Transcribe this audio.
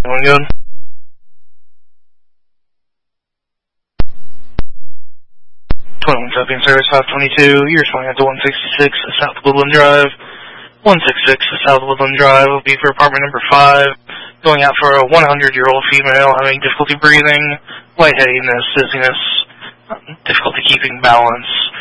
Going good? Service 522, you're responding at the 166 South Woodland Drive. 166 South Woodland Drive will be for apartment number 5. Going out for a 100-year-old female having difficulty breathing, lightheadedness, dizziness, difficulty keeping balance.